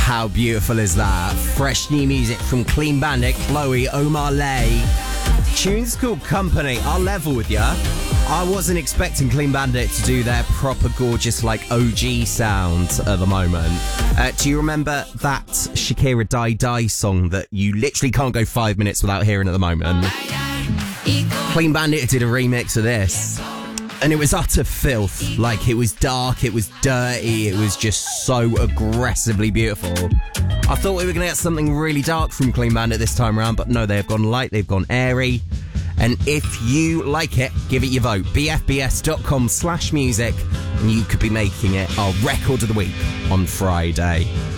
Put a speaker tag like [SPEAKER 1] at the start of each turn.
[SPEAKER 1] How beautiful is that? Fresh new music from Clean Bandit, Chloe, Omar Lay. Tune's called Company. I'll level with ya. I wasn't expecting Clean Bandit to do their proper gorgeous, like, OG sound at the moment. Do you remember that Shakira Die Die song that you literally can't go 5 minutes without hearing at the moment? Clean Bandit did a remix of this. And it was utter filth. Like, it was dark, it was dirty, it was just so aggressively beautiful. I thought we were going to get something really dark from Clean Bandit this time around, but no, they've gone light, they've gone airy. And if you like it, give it your vote. bfbs.com/music, and you could be making it our record of the week on Friday.